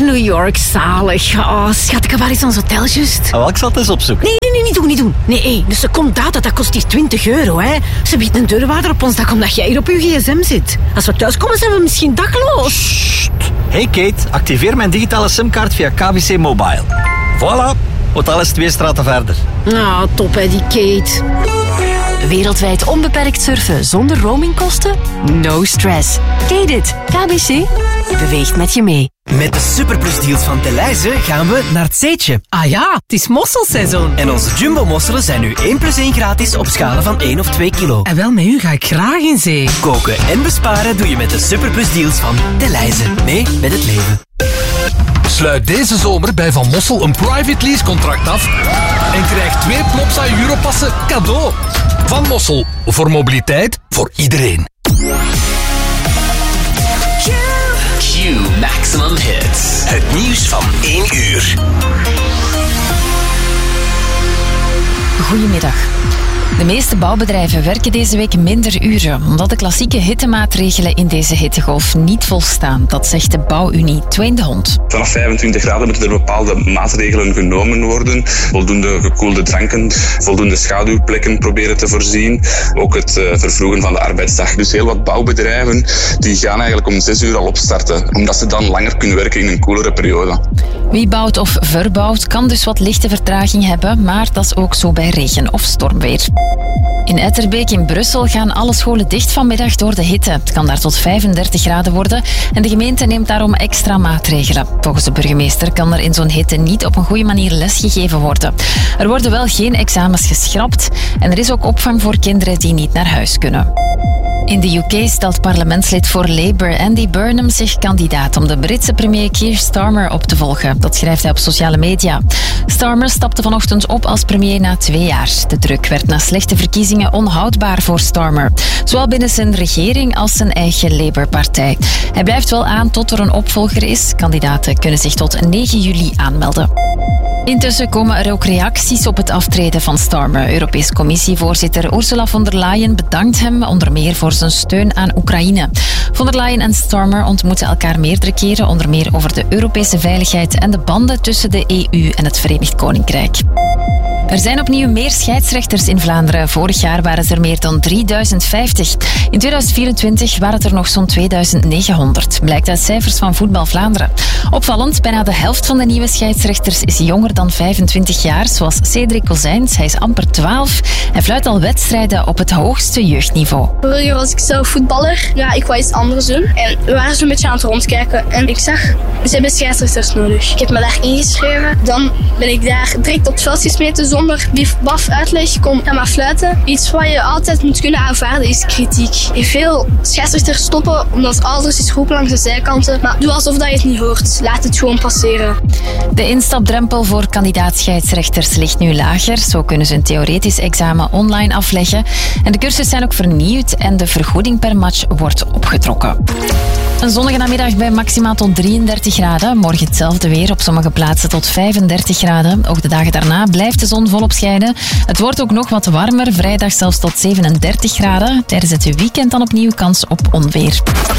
New York, zalig. Oh, schat, waar is ons hotel juist? Wel, ik zal het eens opzoeken. Nee, niet doen. Nee, dus ze komt uit, dat kost hier €20, hè. Ze biedt een deurwaarder op ons dak omdat jij hier op je gsm zit. Als we thuiskomen, zijn we misschien dakloos. Sst. Hey Kate, activeer mijn digitale simkaart via KBC Mobile. Voilà, hotel is 2 straten verder. Ah, top hè, die Kate. Wereldwijd onbeperkt surfen zonder roamingkosten? No stress. Ken je dit? KBC beweegt met je mee. Met de superplusdeals van Telijze gaan we naar het Zeetje. Ah ja, het is mosselseizoen. En onze jumbo-mosselen zijn nu 1+1 gratis op schalen van 1 of 2 kilo. En wel, met u ga ik graag in zee. Koken en besparen doe je met de superplusdeals van Telijze. Mee met het leven. Sluit deze zomer bij Van Mossel een private lease contract af en krijg 2 Plopsa Europassen cadeau. Van Mossel, voor mobiliteit, voor iedereen. Q Maximum Hits. Het nieuws van 1 uur. Goedemiddag. De meeste bouwbedrijven werken deze week minder uren, omdat de klassieke hittemaatregelen in deze hittegolf niet volstaan. Dat zegt de Bouwunie Twain de Hond. Vanaf 25 graden moeten er bepaalde maatregelen genomen worden. Voldoende gekoelde dranken, voldoende schaduwplekken proberen te voorzien. Ook het vervroegen van de arbeidsdag. Dus heel wat bouwbedrijven die gaan eigenlijk om 6 uur al opstarten, omdat ze dan langer kunnen werken in een koelere periode. Wie bouwt of verbouwt kan dus wat lichte vertraging hebben, maar dat is ook zo bij regen of stormweer. In Etterbeek in Brussel gaan alle scholen dicht vanmiddag door de hitte. Het kan daar tot 35 graden worden en de gemeente neemt daarom extra maatregelen. Volgens de burgemeester kan er in zo'n hitte niet op een goede manier lesgegeven worden. Er worden wel geen examens geschrapt en er is ook opvang voor kinderen die niet naar huis kunnen. In de UK stelt parlementslid voor Labour Andy Burnham zich kandidaat om de Britse premier Keir Starmer op te volgen. Dat schrijft hij op sociale media. Starmer stapte vanochtend op als premier na 2 jaar. De druk werd na slechte verkiezingen onhoudbaar voor Starmer. Zowel binnen zijn regering als zijn eigen Labour-partij. Hij blijft wel aan tot er een opvolger is. Kandidaten kunnen zich tot 9 juli aanmelden. Intussen komen er ook reacties op het aftreden van Starmer. Europese Commissievoorzitter Ursula von der Leyen bedankt hem onder meer voor zijn steun aan Oekraïne. Von der Leyen en Starmer ontmoeten elkaar meerdere keren, onder meer over de Europese veiligheid en de banden tussen de EU en het Verenigd Koninkrijk. Er zijn opnieuw meer scheidsrechters in Vlaanderen. Vorig jaar waren het er meer dan 3050. In 2024 waren het er nog zo'n 2900. Blijkt uit cijfers van Voetbal Vlaanderen. Opvallend, bijna de helft van de nieuwe scheidsrechters is jonger dan 25 jaar, zoals Cedric Kozijns. Hij is amper 12. Hij fluit al wedstrijden op het hoogste jeugdniveau. Vroeger was ik zelf voetballer. Ja, ik wou iets anders doen. En we waren zo'n beetje aan het rondkijken. En ik zag, ze hebben scheidsrechters nodig. Ik heb me daar ingeschreven. Dan ben ik daar direct op het veld gesmeten zonder bief, baf, uitleg. Kom, ga maar fluiten. Iets wat je altijd moet kunnen aanvaarden is kritiek. Veel scheidsrechters stoppen omdat alles is roepen langs de zijkanten. Maar doe alsof dat je het niet hoort. Laat het gewoon passeren. De instapdrempel voor kandidaat-scheidsrechters ligt nu lager. Zo kunnen ze een theoretisch examen online afleggen. En de cursussen zijn ook vernieuwd en de vergoeding per match wordt opgetrokken. Een zonnige namiddag bij maximaal tot 33 graden. Morgen hetzelfde weer, op sommige plaatsen tot 35 graden. Ook de dagen daarna blijft de zon volop schijnen. Het wordt ook nog wat warmer, vrijdag zelfs tot 37 graden. Tijdens het weekend dan opnieuw kans op onweer.